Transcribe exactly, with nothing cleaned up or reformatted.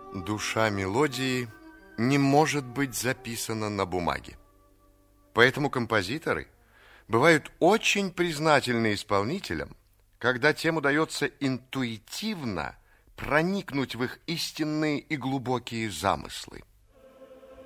Душа мелодии не может быть записана на бумаге. Поэтому композиторы бывают очень признательны исполнителям, когда тем удается интуитивно проникнуть в их истинные и глубокие замыслы.